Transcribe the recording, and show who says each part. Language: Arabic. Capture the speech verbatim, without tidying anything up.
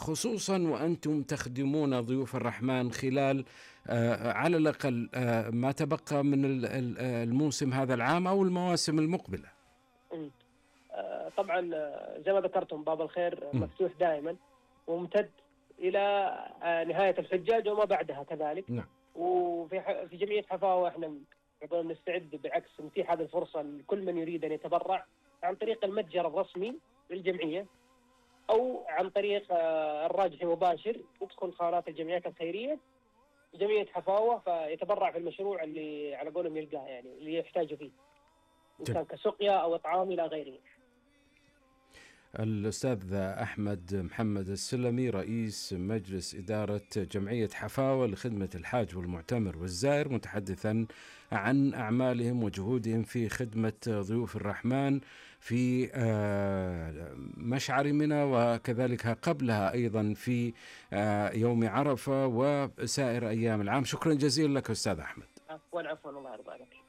Speaker 1: خصوصا وأنتم تخدمون ضيوف الرحمن خلال على الأقل ما تبقى من الموسم هذا العام أو المواسم المقبلة.
Speaker 2: طبعا زي ما ذكرتم باب الخير مفتوح دائما وممتد إلى نهاية الحجاج وما بعدها كذلك.
Speaker 1: نعم.
Speaker 2: وفي في جمعية حفاوة احنا نستعد بعكس نتيح هذه الفرصة لكل من يريد أن يتبرع عن طريق المتجر الرسمي للجمعية أو عن طريق الراجح مباشر يدخل خانات الجمعيات الخيرية جمعية حفاوة فيتبرع في المشروع اللي على قولهم يلقاه يعني اللي يحتاجه فيه إن كان كسقيا أو إطعام إلى غيره.
Speaker 1: الأستاذ أحمد محمد السلمي رئيس مجلس إدارة جمعية حفاوة لخدمة الحاج والمعتمر والزائر متحدثا عن أعمالهم وجهودهم في خدمة ضيوف الرحمن في مشعر منى وكذلك قبلها أيضا في يوم عرفة وسائر أيام العام. شكرا جزيلا لك أستاذ أحمد.
Speaker 2: عفوا عفوا الله يرضى عليك.